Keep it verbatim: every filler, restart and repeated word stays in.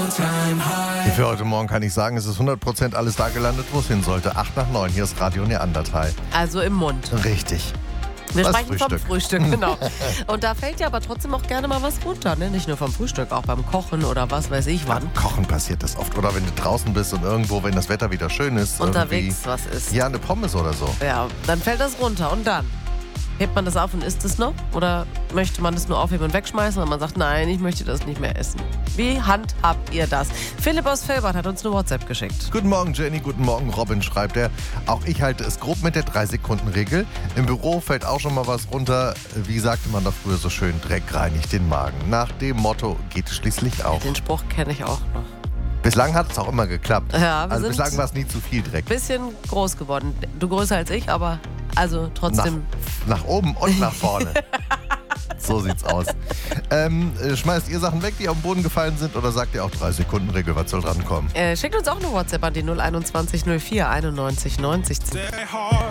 Für heute Morgen kann ich sagen, es ist hundert Prozent alles da gelandet, wo es hin sollte. acht nach neun, hier ist Radio Neandertal. Also im Mund. Richtig. Wir Das sprechen Frühstück. vom Frühstück, genau. Und da fällt ja aber trotzdem auch gerne mal was runter, ne? Nicht nur vom Frühstück, auch beim Kochen oder was weiß ich wann. Beim Kochen passiert das oft. Oder wenn du draußen bist und irgendwo, wenn das Wetter wieder schön ist. Unterwegs was ist. Ja, eine Pommes oder so. Ja, dann fällt das runter und dann? Hebt man das auf und isst es noch? Oder möchte man das nur aufheben und wegschmeißen und man sagt, nein, ich möchte das nicht mehr essen? Wie handhabt ihr das? Philipp aus Felbert hat uns eine WhatsApp geschickt. Guten Morgen, Jenny. Guten Morgen, Robin, schreibt er. Auch ich halte es grob mit der drei Sekunden Regel. Im Büro fällt auch schon mal was runter. Wie sagte man da früher so schön, Dreck reinigt den Magen. Nach dem Motto geht es schließlich auch. Den Spruch kenne ich auch noch. Bislang hat es auch immer geklappt. Ja, wir also sind bislang war es nie zu viel Dreck. Bisschen groß geworden. Du größer als ich, aber also trotzdem. Nach, nach oben und nach vorne. So sieht's aus. Ähm, schmeißt ihr Sachen weg, die auf den Boden gefallen sind, oder sagt ihr auch drei Sekunden Regel, was soll dran kommen? Äh, schickt uns auch eine WhatsApp an die null einundzwanzig null vier einundneunzig neunzig.